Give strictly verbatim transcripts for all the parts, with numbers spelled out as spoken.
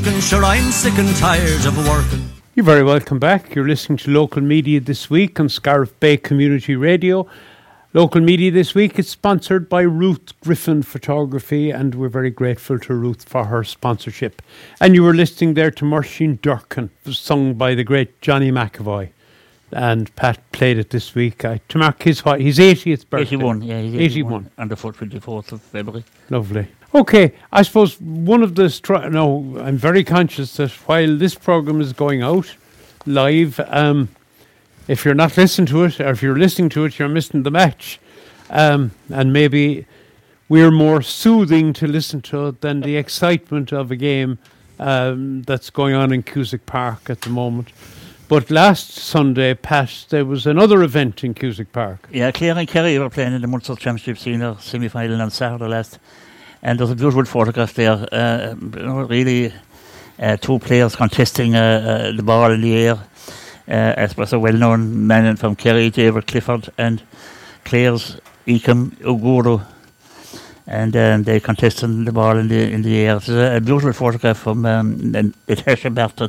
working, sure I'm sick and tired of working. You're very welcome back. You're listening to Local Media This Week on Scariff Bay Community Radio. Local Media This Week is sponsored by Ruth Griffin Photography, and we're very grateful to Ruth for her sponsorship. And you were listening there to Mursheen Durkin, sung by the great Johnny McAvoy. And Pat played it this week uh, to mark his what, his eightieth birthday. eighty-one, yeah, he's eighty-one. eighty-one. On the twenty-fourth of February. Lovely. Okay, I suppose one of the... Str- no, I'm very conscious that while this programme is going out live, um, if you're not listening to it, or if you're listening to it, you're missing the match. Um, and maybe we're more soothing to listen to than the excitement of a game um, that's going on in Cusack Park at the moment. But last Sunday, Pat, there was another event in Cusack Park. Yeah, Clare and Kerry were playing in the Munster Championship Senior semi-final on Saturday last. And there's a beautiful photograph there. Uh, you know, really, uh, two players contesting uh, uh, the ball in the air. Uh, as was a well-known man from Kerry, David Clifford, and Clare's Ikem Uguru. And um, they contesting the ball in the in the air. It's a, a beautiful photograph from um, Natasha Barton.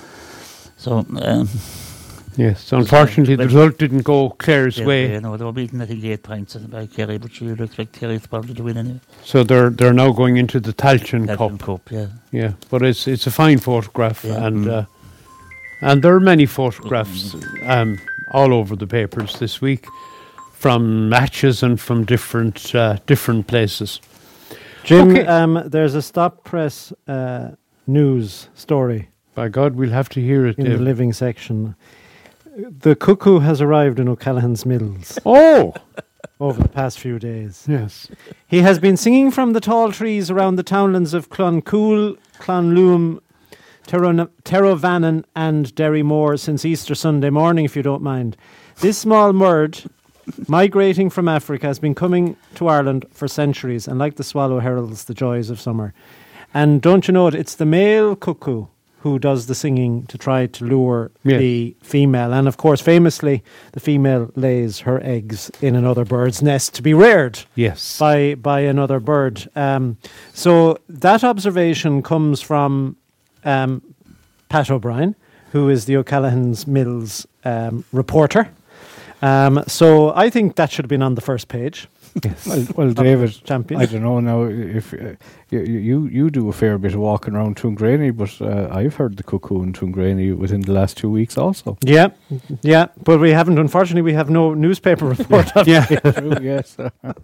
So, um, yes, unfortunately, the result didn't go Clare's yeah, way. Yeah, no, they were beaten, I think, eight points by Kerry, but you would expect Kerry probably to win anyway. So they're they're now going into the Tailteann Tailteann Cup. Cup, yeah. Yeah, but it's it's a fine photograph, Yeah. and Mm. uh, and there are many photographs um, all over the papers this week, from matches and from different uh, different places. Jim, Okay. um, there's a stop press uh, news story By God, we'll have to hear it. in Dave. the living section. The cuckoo has arrived in O'Callaghan's Mills Oh, over the past few days. yes. He has been singing from the tall trees around the townlands of Cloncool, Clonloom, Terron- Terrovannon and Derrymore since Easter Sunday morning, if you don't mind. This small bird, migrating from Africa, has been coming to Ireland for centuries, and like the swallow heralds the joys of summer. And don't you know it, it's the male cuckoo who does the singing to try to lure Yeah. the female. And of course, famously, the female lays her eggs in another bird's nest to be reared Yes. by by another bird. Um, so that observation comes from um, Pat O'Brien, who is the O'Callaghan's Mills um, reporter. Um, so I think that should have been on the first page. Yes. Well, well David, Champion. I don't know now if uh, you, you you do a fair bit of walking around Toongraney, but uh, I've heard the cuckoo in Toongraney within the last two weeks also. Yeah, yeah, but we haven't. Unfortunately, we have no newspaper report of Yeah. it. True, yes.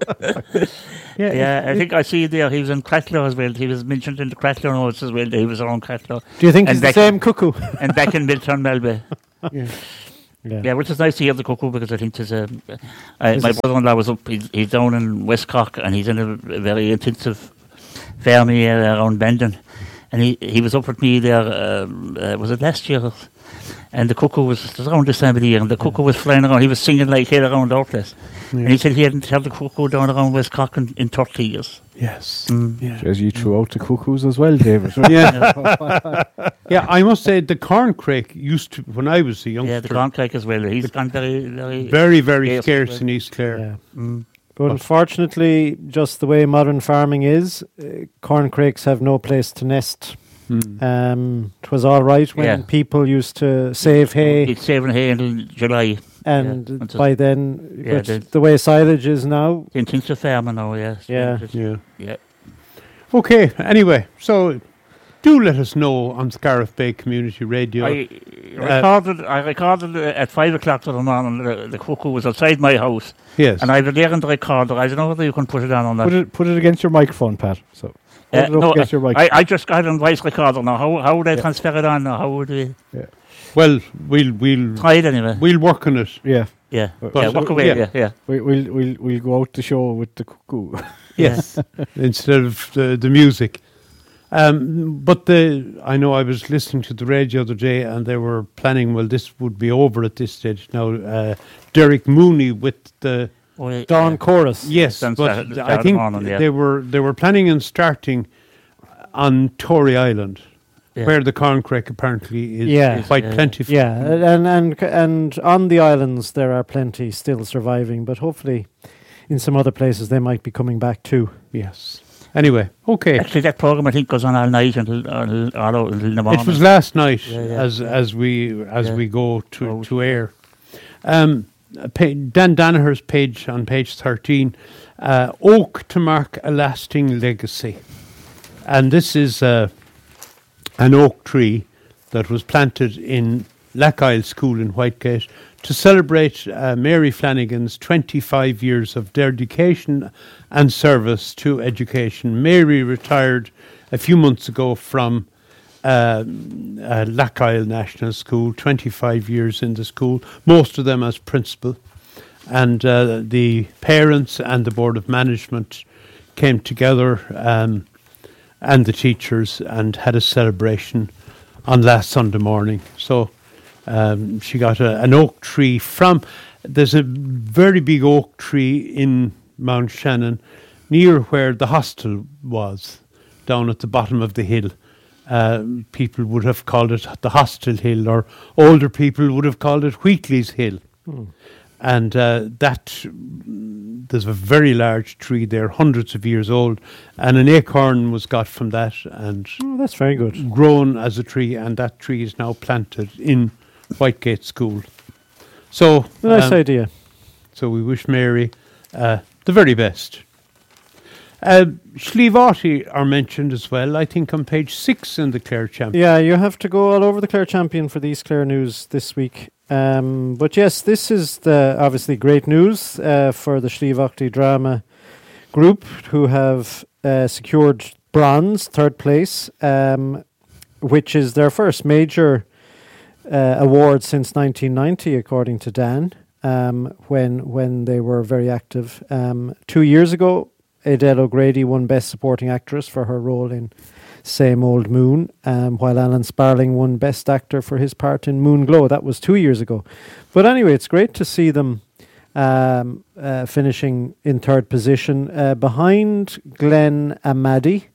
Yeah, Yeah, I it- think I see there he was in Cracklow as well. He was mentioned in the Cracklow notes as well. He was around Cracklow. Do you think and it's the back- same cuckoo? and back in Milton Melby. Yeah. Yeah. Yeah, which is nice to hear the cuckoo because I think there's a. I, This my is- brother-in-law was up. He's, he's down in West Cork and he's in a, a very intensive farm area around Bandon, and he he was up with me there. Um, uh, was it last year? And the cuckoo was it was around this time of the year, and the cuckoo was flying around. He was singing like hell around our place, and he said he hadn't heard the cuckoo down around West Cork in, in thirty years. Yes. Mm. Yeah. As you threw out the cuckoos as well, David. Yeah. Yeah, I must say the corncrake used to, when I was a youngster, Yeah, the corncrake as well. He's gone very, very. very, very Scarce scarce as in East Clare. Yeah. Mm. But unfortunately, just the way modern farming is, uh, corncrakes have no place to nest. Hmm. Um, it was all right when Yeah. people used to save hay, He's saving hay until July. and yeah, until- by then, Yeah, but the- the way silage is now, The intensive farming now, yes. Yeah. Yeah. Yeah. Okay, anyway, so do let us know on Scariff Bay Community Radio. I recorded. I recorded uh, at five o'clock in the morning. The, the cuckoo was outside my house, yes. and I was there in the recorder. I don't know whether you can put it on or not. Put it put it against your microphone, Pat. So Uh, hold it up no, against your I, microphone. I just got it on voice recorder now. How how would I Yeah. transfer it on now? How would we Well, we'll we'll try it anyway? we'll work on it. yeah, yeah, But- yeah. Walk away. yeah. Yeah, yeah. we, we'll we'll we'll go out the show with the cuckoo. Yes, instead of the, the music. Um, but the I know I was listening to the radio the other day, and they were planning. Well, this would be over at this stage now. Uh, Derek Mooney with the Oh, yeah, Dawn yeah. Chorus. yes, Then but start- I start think morning, yeah. they were they were planning on starting on Tory Island, Yeah. where the corncrake apparently is Yeah. quite Yeah. plentiful. Yeah, and and and on the islands there are plenty still surviving, but hopefully in some other places they might be coming back too. Yes. Anyway, okay. Actually, that program I think goes on all night until until, all, until the morning. It was last night Yeah, yeah, as yeah. as we as Yeah. we go to, Oh. to air. Um, pa- Dan Danaher's page on page thirteen, uh, oak to mark a lasting legacy, and this is uh, an oak tree that was planted in Lackisle School in Whitegate to celebrate uh, Mary Flanagan's twenty-five years of dedication and service to education. Mary retired a few months ago from uh, uh, Lackisle National School, twenty-five years in the school, most of them as principal. And uh, the parents and the Board of Management came together um, and the teachers and had a celebration on last Sunday morning. So um, she got a, an oak tree from, there's a very big oak tree in Mount Shannon near where the hostel was, down at the bottom of the hill. Uh, people would have called it the Hostel Hill, or older people would have called it Wheatley's Hill. Hmm. And uh, that, there's a very large tree there, hundreds of years old, and an acorn was got from that and Oh, that's very good. grown as a tree, and that tree is now planted in Whitegate School. So, Nice um, idea. so we wish Mary uh, the very best. Uh, Slievati are mentioned as well, I think on page six in the Clare Champion. Yeah, you have to go all over the Clare Champion for these Clare news this week. Um, but yes, this is the obviously great news uh, for the Slievachty Drama group, who have uh, secured bronze, third place, um, which is their first major uh, award since nineteen ninety, according to Dan, um, when when they were very active. Um, two years ago, Adele O'Grady won Best Supporting Actress for her role in Same Old Moon, um, while Alan Sparling won Best Actor for his part in Moon Glow. That was two years ago. But anyway, it's great to see them um, uh, finishing in third position uh, behind Glenn Amadi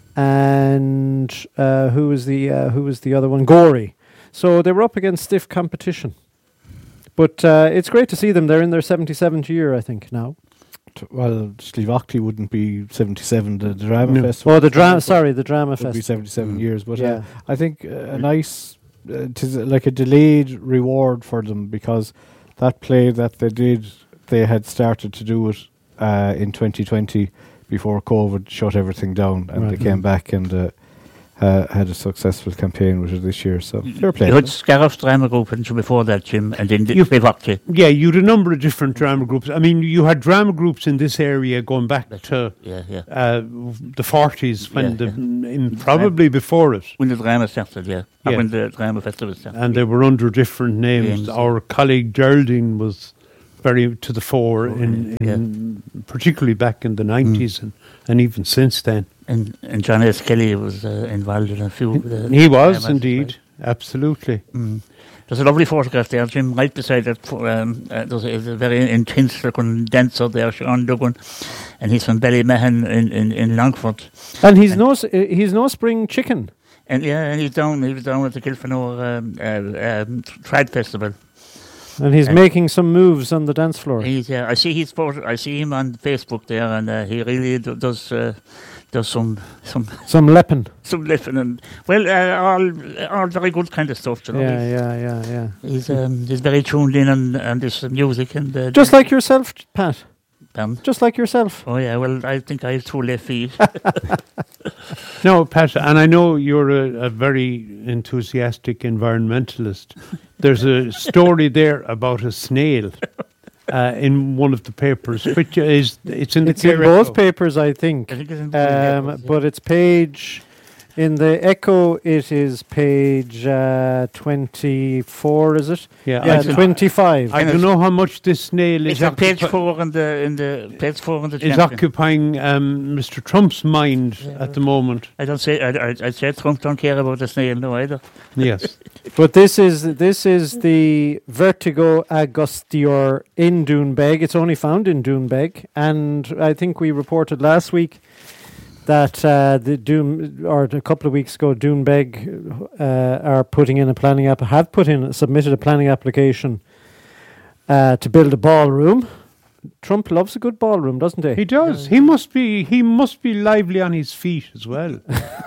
and uh, who was the uh, who was the other one? Gorey. So they were up against stiff competition. But uh, it's great to see them. They're in their seventy-seventh year, I think, now. T- Well, Slievachty wouldn't be seventy-seven. The drama No. festival. Oh, the drama. Sorry, the drama would be festival. seventy-seven Mm. years. But Yeah. uh, I think uh, a nice, uh, tis like a delayed reward for them, because that play that they did, they had started to do it uh, in twenty twenty before COVID shut everything down, and Right. they came back and uh, uh, had a successful campaign with it this year. So fair play. You had Scariff's drama group and before that, Jim, and then the You- Slievachty. Yeah, you had a number of different drama groups. I mean, you had drama groups in this area going back to Yeah, yeah. uh, the forties, when Yeah, the yeah. in probably before it, When the drama started, yeah. Or Yeah. when the drama festival started. and they were under different names. Names, Our colleague Geraldine was very to the fore, in, yeah. in particularly back in the nineties, and, and even since then. And, and John S. Kelly was uh, involved in a few. of the He was dramas, indeed, right? absolutely. Mm. There's a lovely photograph there, Jim, right beside that. pho- Um, uh, there's a, there's a very intense looking dancer there, Sean Duggan, and he's from Ballymahan in, in, in Longford. And he's no, s- uh, he's no spring chicken. And yeah, and he's down, he was down at the Kilfenor um, uh, um, Trad Festival. And he's And- making some moves on the dance floor. He's, uh, I see his photo, I see him on Facebook there, and uh, he really do, does uh, does some some Some leppin. some lifting and well, uh, all all very good kind of stuff. You know, Yeah, yeah, yeah, yeah. he's um, he's very tuned in on on this music and uh, Just like yourself, Pat. um, Just like yourself. oh yeah, well, I think I have two left feet. No, Pat, and I know you're a, a very enthusiastic environmentalist. There's a story there about a snail uh, in one of the papers, which is it's in the It's in Clare both Echo. papers, I think. I think it's in both papers, Um, yeah. but it's page in the Echo. It is page uh, twenty-four. Is it? Yeah, Yeah, I, don't- twenty-five. I don't know how much this snail It's is on page occupi- four in the in the page four in the is champion. occupying um, Mister Trump's mind Yeah. at the moment. I don't say I, I, I said Trump don't care about the snail no either. Yes. But this is this is the Vertigo Augustior in Doonbeg. It's only found in Doonbeg, and I think we reported last week that uh, the Doon or a couple of weeks ago, Doonbeg uh, are putting in a planning app have put in submitted a planning application uh, to build a ballroom Trump loves a good ballroom, doesn't he? He does. He must be. He must be lively on his feet as well.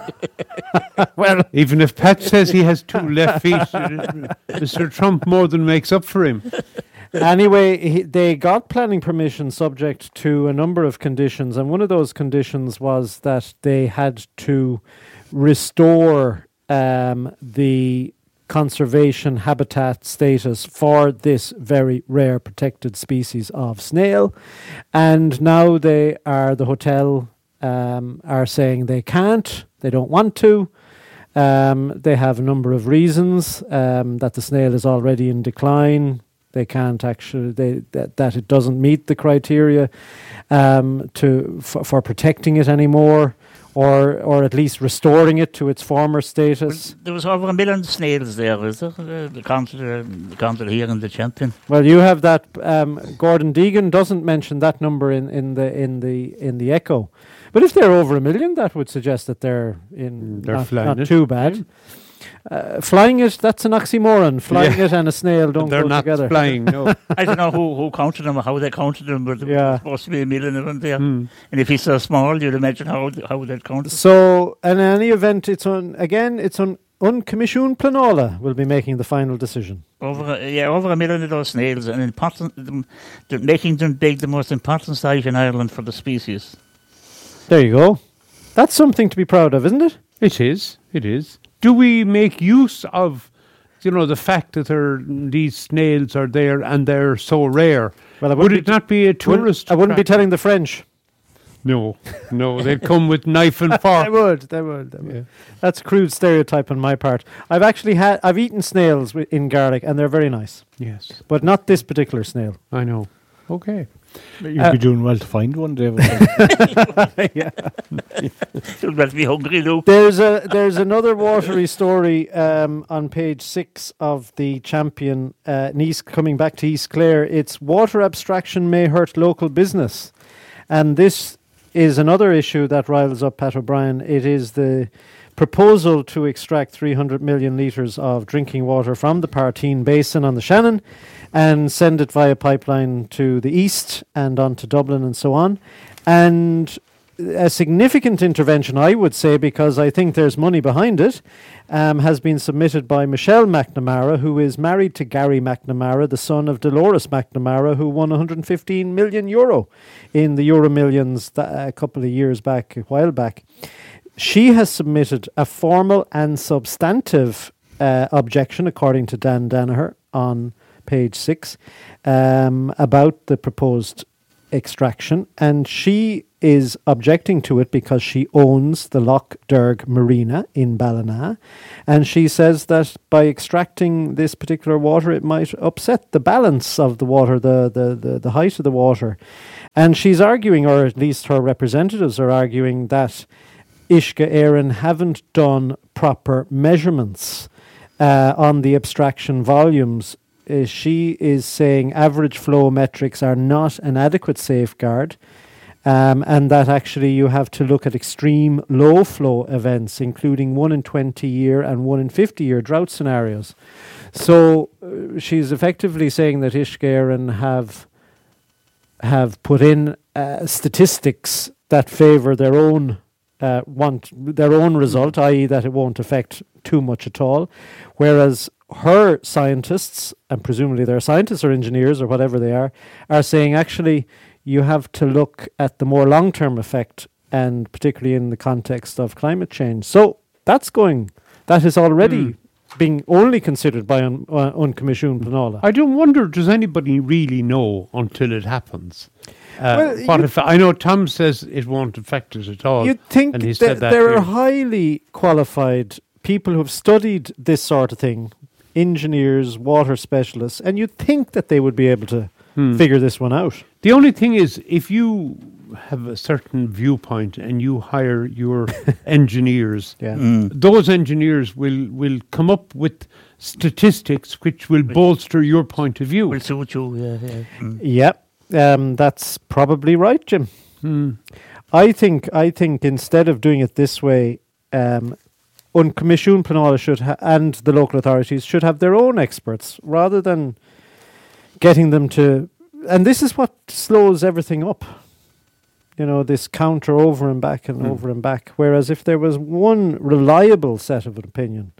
Well, even if Pat says he has two left feet, Mister Trump more than makes up for him. Anyway, he, they got planning permission subject to a number of conditions, and one of those conditions was that they had to restore um, the conservation habitat status for this very rare protected species of snail. And now they are, the hotel um, are saying they can't, they don't want to. Um, they have a number of reasons, um, that the snail is already in decline. They can't actually, they, that, that it doesn't meet the criteria um, to for, for protecting it anymore, or or at least restoring it to its former status. Well, there was over a million snails there, is there? Uh, the counter, the counter here in the champion. Well, you have that. Um, Gordon Deegan doesn't mention that number in, in the in the in the Echo, but if they're over a million, that would suggest that they're in They're not, flying not it. too bad. Uh, flying it, that's an oxymoron. Flying Yeah. it and a snail don't They're go not together. flying. No. I don't know who, who counted them or how they counted them, but there Yeah. was supposed to be a million of them there. Hmm. And if he's so small, you'd imagine how how they'd count it. So, in any event, it's on again. It's on Uncommissioned Planola will be making the final decision. Over a, yeah, over a million of those snails, and important, them, they're making them big, the most important site in Ireland for the species. There you go. That's something to be proud of, isn't it? It is. It is. Do we make use of, you know, the fact that there, these snails are there and they're so rare? Well, I Would wouldn't it not be a be, wouldn't- tourist? I wouldn't be attraction? telling the French. No, no, they'd come with knife and They fork. would. They would. They would. Yeah. That's a crude stereotype on my part. I've actually had. I've eaten snails wi- in Garlic, and they're very nice, Yes, but not this particular snail. I know. Okay. You'd Uh, be doing well to find one, David. You'll better be hungry, Lou. There's a there's another watery story um, on page six of the Champion. Uh, Nice coming back to East Clare. It's water abstraction may hurt local business, and this is another issue that riles up Pat O'Brien. It is the proposal to extract three hundred million litres of drinking water from the Partine Basin on the Shannon and send it via pipeline to the east and on to Dublin and so on. And a significant intervention, I would say, because I think there's money behind it, um, has been submitted by Michelle McNamara, who is married to Gary McNamara, the son of Dolores McNamara, who won one hundred fifteen million euro in the Euro Millions th- a couple of years back, a while back. She has submitted a formal and substantive uh, objection, according to Dan Danaher, on page six, um, about the proposed extraction, and she is objecting to it because she owns the Loch Derg Marina in Ballina, and she says that by extracting this particular water, it might upset the balance of the water, the, the, the, the height of the water. And she's arguing, or at least her representatives are arguing, that Uisce Éireann haven't done proper measurements uh, on the abstraction volumes. Uh, she is saying average flow metrics are not an adequate safeguard, um, and that actually you have to look at extreme low flow events, including one in twenty year and one in fifty year drought scenarios. So uh, she's effectively saying that Uisce Éireann have have put in uh, statistics that favour their own uh, want their own result, that is, that it won't affect too much at all, whereas her scientists, and presumably they're scientists or engineers or whatever they are, are saying actually you have to look at the more long-term effect, and particularly in the context of climate change. So that's going, that is already Mm. being only considered by un, uh, Uncommissioned Planola. I don't wonder, does anybody really know until it happens? Uh, Well, what you- if I know Tom says it won't affect it at all. You'd think and he that said that there are here. highly qualified people who have studied this sort of thing, engineers, water specialists, and you'd think that they would be able to Hmm. figure this one out. The only thing is, if you have a certain viewpoint and you hire your engineers, Yeah. Mm. those engineers will, will come up with statistics which will bolster your point of view. Will suit you, yeah, yeah. Mm. Yep. Um, that's probably right, Jim. Hmm. I think I think instead of doing it this way, um, Uncommissioned Planola should ha- and the local authorities should have their own experts rather than getting them to and this is what slows everything up. You know, this counter over and back and Mm. over and back. Whereas if there was one reliable set of an opinion,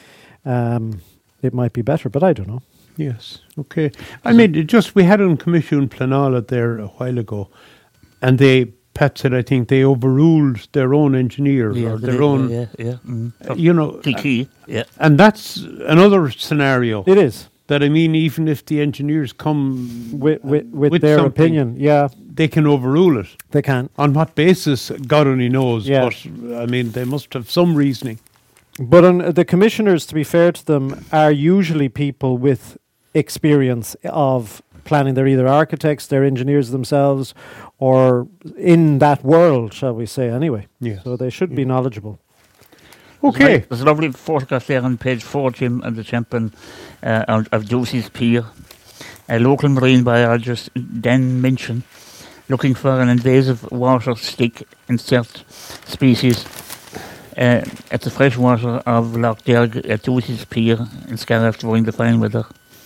um, it might be better. But I don't know. Yes. Okay. I mean, it just we had on Commission Planala there a while ago, and they Pat said I think they overruled their own engineer Yeah, or they their did, own. Yeah, yeah. Mm. uh, you know, Kiki, yeah. and that's another scenario. It is That I mean, even if the engineers come with with, with, with their something, opinion. Yeah, they can overrule it. they can. On what basis, God only knows. Yeah. But I mean, they must have some reasoning. But on, uh, the commissioners, to be fair to them, are usually people with experience of planning. They're either architects, they're engineers themselves, or in that world, shall we say, anyway. Yes. So they should be Yeah. knowledgeable. Okay. There's a lovely photograph there on page four, Jim, of the champion uh, of, of Ducey's Pier. A local marine biologist, Dan Minchin, looking for an invasive water stick insect species uh, at the freshwater of Loch Derg at Ducey's Pier in Scariff during the fine weather.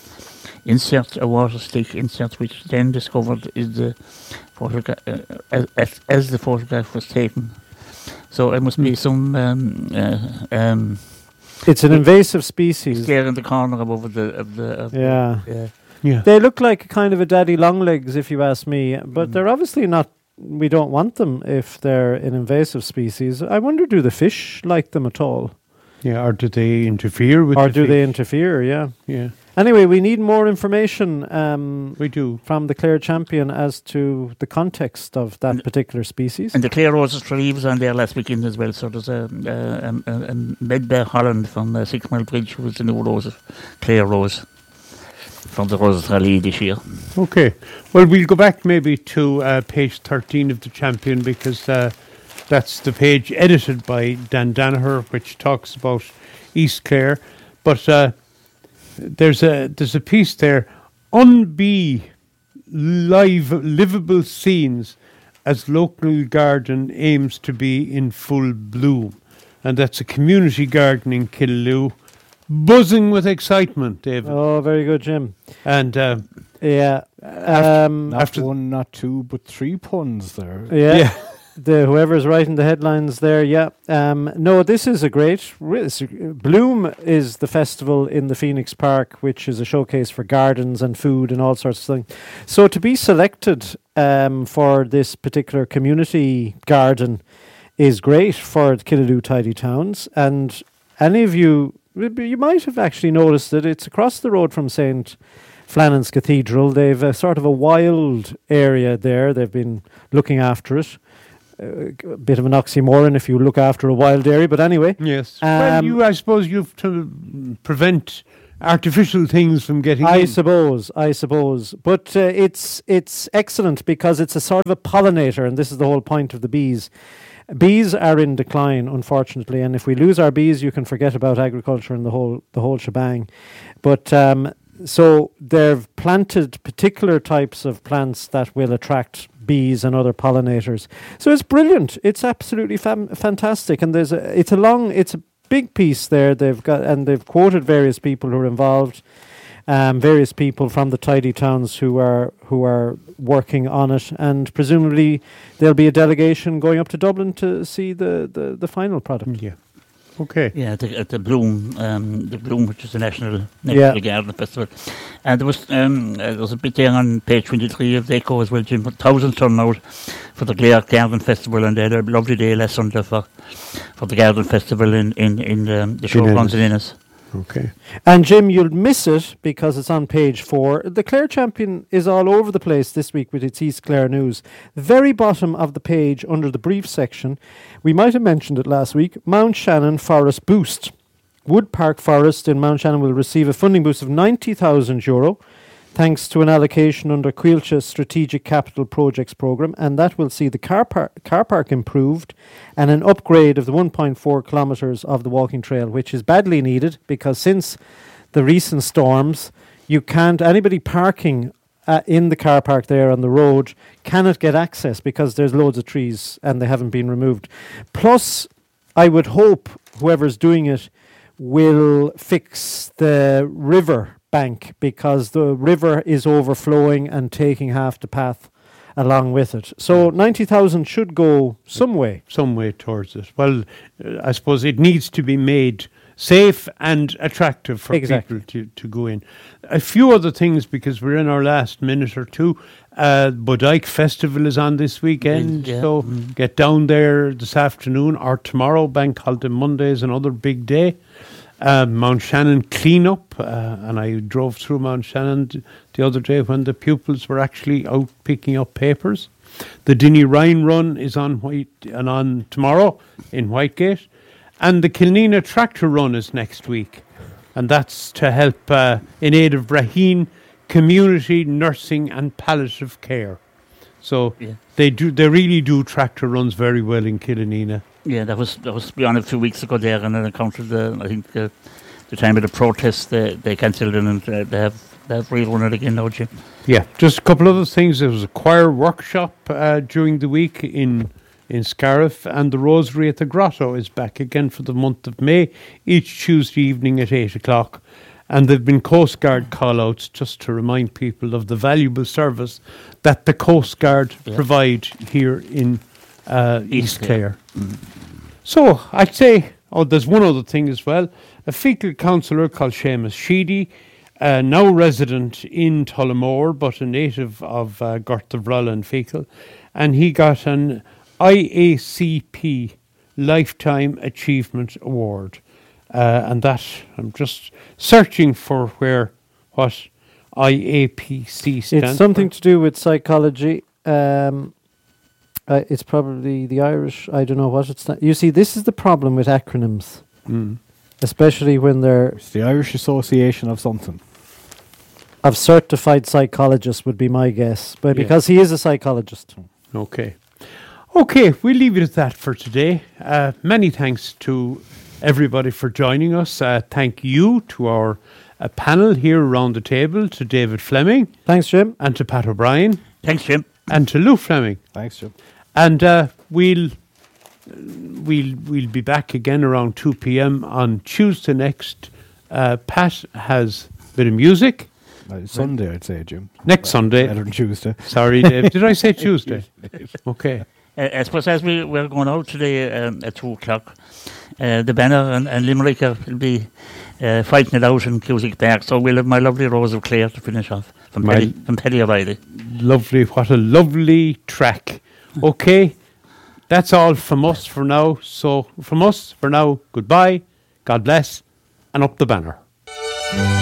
Insert a water stick insert, which then discovered is the photograph uh, as, as, as the photograph was taken. So it must be Mm. some um, uh, um, It's an invasive species. there in the corner above the of the of Yeah. The, yeah. Yeah. They look like kind of a daddy longlegs, if you ask me, but Mm. they're obviously not. We don't want them if they're an invasive species. I wonder, do the fish like them at all, Yeah. Or do they interfere with? or the do they fish? interfere? Yeah. Yeah. Anyway, we need more information um, We do. from the Clare champion as to the context of that And- particular species. And the Clare Roses tree was on there last weekend as well. So there's a, a, a, a, a Medbear Holland from uh, Six Mile Bridge, who was the new rose, Clare Rose, from the Roses Rally this year. Okay. Well, we'll go back maybe to uh, page thirteen of the Champion because uh, that's the page edited by Dan Danaher, which talks about East Clare. But uh, there's a there's a piece there, Unbee live livable scenes as local garden aims to be in full bloom, and that's a community garden in Killaloe, buzzing with excitement, David. Oh, very good, Jim. And uh, Yeah. After- Um, Not After- one, not two, but three puns there. yeah. The whoever's writing the headlines there, yeah. Um, no, this is a great. re- it's a- Bloom is the festival in the Phoenix Park, which is a showcase for gardens and food and all sorts of things. So to be selected um, for this particular community garden is great for Killaloe Tidy Towns. And any of you, you might have actually noticed that it's across the road from Saint Flannan's Cathedral. They've a sort of a wild area there. They've been looking after it. Uh, a bit of an oxymoron if you look after a wild area, but anyway. yes, well, Um, you I suppose you have to prevent artificial things from getting I in. suppose, I suppose, but uh, it's it's excellent because it's a sort of a pollinator, and this is the whole point of the bees. Bees are in decline, unfortunately, and if we lose our bees, you can forget about agriculture and the whole the whole shebang. But um, so they've planted particular types of plants that will attract bees and other pollinators. So it's brilliant. It's absolutely fam- fantastic. And there's a, it's a long, it's a big piece there. They've got, and they've quoted various people who are involved, um, various people from the Tidy Towns who are who are working on it, and presumably there'll be a delegation going up to Dublin to see the the, the final product. Yeah. Okay. Yeah, at the, at the Bloom, um, the Bloom, which is the national national Yeah. garden festival, and there was um, uh, there was a bit there on page twenty-three of the Echo as well, Jim. Thousands turned out for the Clare Garden Festival, and they had a lovely day last Sunday for for the Garden Festival in in in um, the showgrounds in Ennis. Okay. And Jim, you'll miss it because it's on page four. The Clare Champion is all over the place this week with its East Clare news. The very bottom of the page, under the brief section, we might have mentioned it last week, Mount Shannon Forest Boost. Wood Park Forest in Mount Shannon will receive a funding boost of ninety thousand euro thanks to an allocation under Coillte Strategic Capital Projects Programme, and that will see the car, par- car park improved and an upgrade of the one point four kilometres of the walking trail, which is badly needed because since the recent storms, you can't, anybody parking uh, in the car park there on the road cannot get access because there's loads of trees and they haven't been removed. Plus, I would hope whoever's doing it will fix the river bank because the river is overflowing and taking half the path along with it. So ninety thousand should go some way. Some way towards it. Well, uh, I suppose it needs to be made safe and attractive for Exactly. people to, to go in. A few other things, because we're in our last minute or two. Uh, Bodyke Festival is on this weekend, Yeah. so get down there this afternoon or tomorrow. Bank Holiday Monday is another big day. Uh, Mount Shannon cleanup, uh, and I drove through Mount Shannon d- the other day when the pupils were actually out picking up papers. The Dinny Rhine Run is on White and on tomorrow in Whitegate, and the Kilnina Tractor Run is next week, and that's to help uh, in aid of Braheen community nursing and palliative care. So Yeah. they do, they really do tractor runs very well in Killanena. Yeah, that was that was beyond a few weeks ago there, and then encountered the I think the, the time of the protest they they cancelled it, and uh, they have they have rerun it again now, Jim. Yeah, just a couple other things. There was a choir workshop uh, during the week in in Scariff, and the Rosary at the Grotto is back again for the month of May, each Tuesday evening at eight o'clock. And there have been Coast Guard call-outs just to remind people of the valuable service that the Coast Guard Yeah. provide here in uh, East East Clare. Clare. So I'd say, oh, there's one other thing as well. A fecal counsellor called Seamus Sheedy, uh, now resident in Tullamore, but a native of uh, Gorthavrulla and Fecal, and he got an I A C P Lifetime Achievement Award. Uh, and that, I'm just searching for where, what I A P C stands It's something for. to do with psychology. Um, uh, it's probably the Irish. I don't know what it's. Sta- you see, this is the problem with acronyms, Mm. especially when they're It's the Irish Association of something. of certified psychologist would be my guess, but Yeah. because he is a psychologist. Okay. Okay, we'll leave it at that for today. Uh, many thanks to everybody for joining us. Uh, thank you to our uh, panel here around the table, to David Fleming Thanks, Jim. and to Pat O'Brien Thanks, Jim. and to Lou Fleming. Thanks, Jim. And uh, we'll we'll we'll be back again around two p.m. on Tuesday next. Uh, Pat has a bit of music Uh, Sunday, I'd say, Jim. next Sunday. Better than Tuesday. Sorry, Dave. Did I say Tuesday? Okay. Uh, I suppose as we, we're going out today um, at two o'clock, uh, the Banner and, and Limerick uh, will be uh, fighting it out in Cusick Park. So we'll have my lovely Rose of Clare to finish off from My- Paddy, from Paddy O'Reilly. Lovely. What a lovely track. Okay. That's all from us for now. So from us for now, goodbye, God bless, and up the banner.